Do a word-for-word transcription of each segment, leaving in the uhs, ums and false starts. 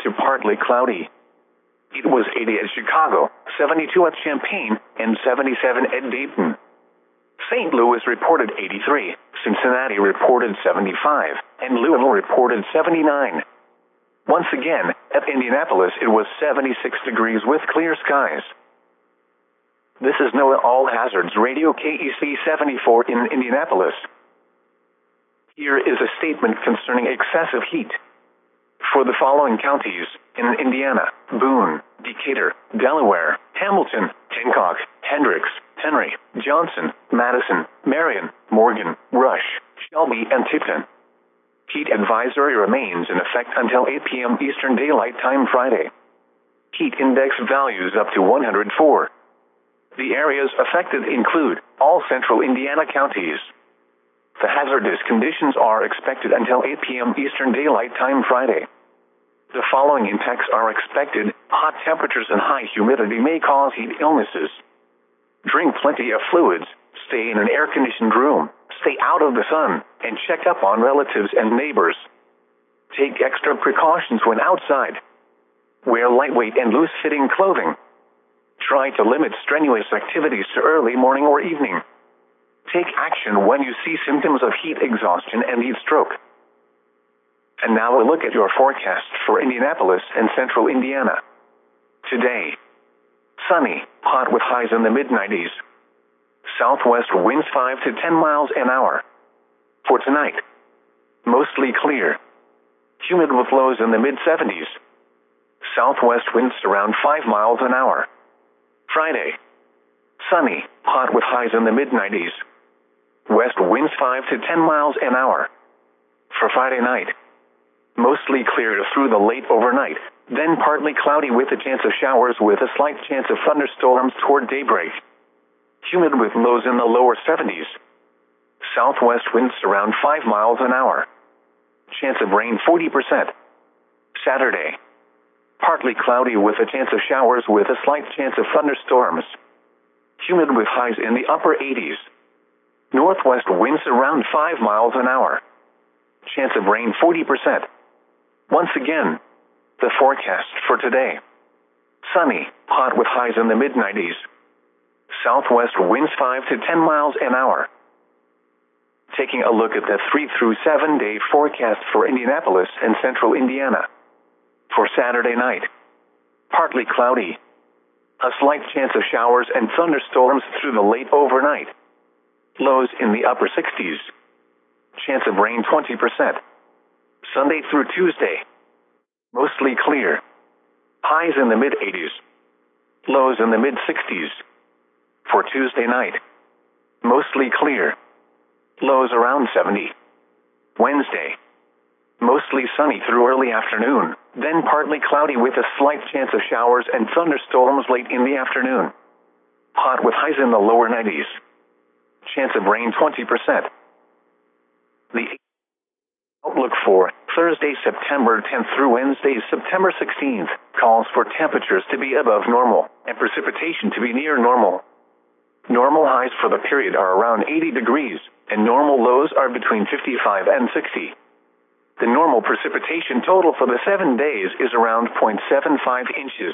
to partly cloudy. It was eighty at Chicago, seventy-two at Champaign, and seventy-seven at Dayton. Saint Louis reported eighty-three, Cincinnati reported seventy-five, and Louisville reported seventy-nine. Once again, at Indianapolis it was seventy-six degrees with clear skies. This is NOAA All Hazards Radio K E C seventy-four in Indianapolis. Here is a statement concerning excessive heat. For the following counties in Indiana: Boone, Decatur, Delaware, Hamilton, Hancock, Hendricks, Henry, Johnson, Madison, Marion, Morgan, Rush, Shelby, and Tipton. Heat advisory remains in effect until eight p m Eastern Daylight Time Friday. Heat index values up to one hundred four. The areas affected include all central Indiana counties. The hazardous conditions are expected until eight p m Eastern Daylight Time Friday. The following impacts are expected: hot temperatures and high humidity may cause heat illnesses. Drink plenty of fluids, stay in an air-conditioned room, stay out of the sun, and check up on relatives and neighbors. Take extra precautions when outside. Wear lightweight and loose-fitting clothing. Try to limit strenuous activities to early morning or evening. Take action when you see symptoms of heat exhaustion and heat stroke. And now a look at your forecast for Indianapolis and central Indiana. Today: sunny, hot with highs in the mid nineties. Southwest winds five to ten miles an hour. For tonight: mostly clear. Humid with lows in the mid seventies. Southwest winds around five miles an hour. Friday: sunny, hot with highs in the mid nineties. West winds five to ten miles an hour. For Friday night: mostly clear through the late overnight, then partly cloudy with a chance of showers with a slight chance of thunderstorms toward daybreak. Humid with lows in the lower seventies. Southwest winds around five miles an hour. Chance of rain forty percent. Saturday: partly cloudy with a chance of showers with a slight chance of thunderstorms. Humid with highs in the upper eighties. Northwest winds around five miles an hour. Chance of rain forty percent. Once again, the forecast for today: sunny, hot with highs in the mid nineties. Southwest winds five to ten miles an hour. Taking a look at the three through seven day forecast for Indianapolis and central Indiana. For Saturday night: partly cloudy. A slight chance of showers and thunderstorms through the late overnight. Lows in the upper sixties. Chance of rain twenty percent. Sunday through Tuesday: mostly clear. Highs in the mid eighties. Lows in the mid sixties. For Tuesday night: mostly clear. Lows around seventy. Wednesday: mostly sunny through early afternoon, then partly cloudy with a slight chance of showers and thunderstorms late in the afternoon. Hot with highs in the lower nineties. Chance of rain twenty percent. The outlook for Thursday, September tenth through Wednesday, September sixteenth, calls for temperatures to be above normal and precipitation to be near normal. Normal highs for the period are around eighty degrees, and normal lows are between fifty-five and sixty. The normal precipitation total for the seven days is around zero point seven five inches.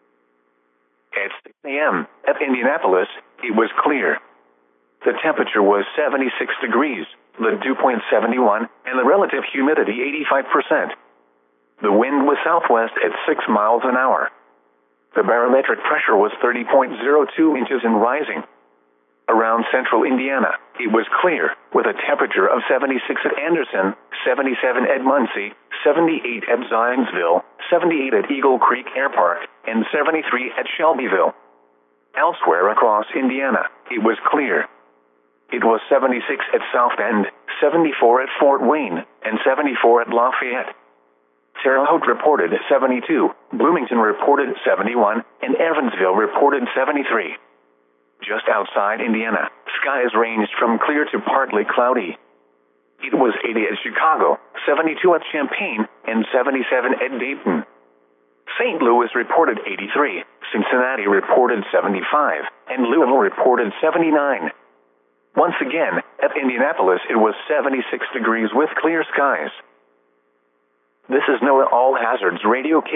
At six a m at Indianapolis, it was clear. The temperature was seventy-six degrees, the dew point seventy-one, and the relative humidity eighty-five percent. The wind was southwest at six miles an hour. The barometric pressure was thirty point zero two inches and rising. Around central Indiana, it was clear, with a temperature of seventy-six at Anderson, seventy-seven at Muncie, seventy-eight at Zionsville, seventy-eight at Eagle Creek Air Park, and seventy-three at Shelbyville. Elsewhere across Indiana, it was clear. It was seventy-six at South Bend, seventy-four at Fort Wayne, and seventy-four at Lafayette. Terre Haute reported seventy-two, Bloomington reported seventy-one, and Evansville reported seventy-three. Just outside Indiana, skies ranged from clear to partly cloudy. It was eighty at Chicago, seventy-two at Champaign, and seventy-seven at Dayton. Saint Louis reported eighty-three, Cincinnati reported seventy-five, and Louisville reported seventy-nine. Once again, at Indianapolis it was seventy-six degrees with clear skies. This is NOAA All Hazards Radio K